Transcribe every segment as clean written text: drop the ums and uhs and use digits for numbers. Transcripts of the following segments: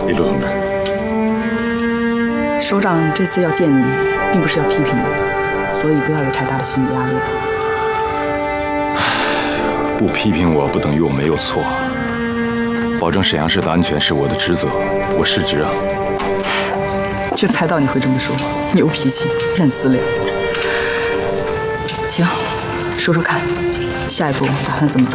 李璐同志， 首长这次要见你，并不是要批评你，所以不要有太大的心理压力了。 不批评我不等于我没有错，保证沈阳市的安全是我的职责，我失职啊。 就猜到你会这么说，牛脾气，认死了。行，说说看，下一步打算怎么走？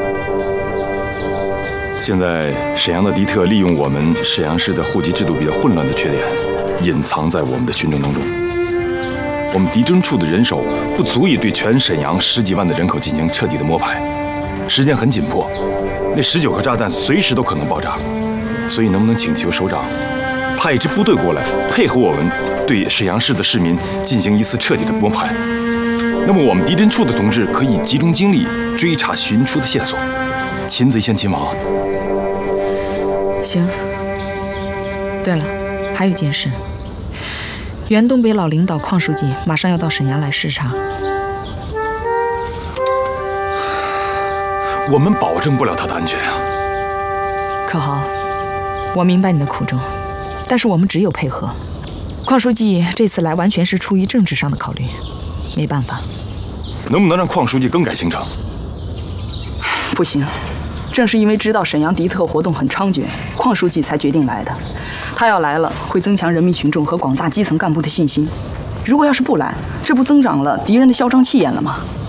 现在沈阳的敌特利用我们沈阳市的户籍制度比较混乱的缺点，隐藏在我们的群众当中。我们敌侦处的人手不足以对全沈阳10几万的人口进行彻底的摸排，时间很紧迫，那19颗炸弹随时都可能爆炸，所以能不能请求首长派一支部队过来，配合我们对沈阳市的市民进行一次彻底的摸排？那么我们敌侦处的同志可以集中精力追查寻出的线索，擒贼先擒王。 行。对了，还有一件事，原东北老领导邝书记马上要到沈阳来视察。 我们保证不了他的安全啊。 可豪，我明白你的苦衷，但是我们只有配合。邝书记这次来完全是出于政治上的考虑，没办法。 能不能让邝书记更改行程？ 不行，正是因为知道沈阳敌特活动很猖獗，邝书记才决定来的。他要来了，会增强人民群众和广大基层干部的信心。如果要是不来，这不增长了敌人的嚣张气焰了吗？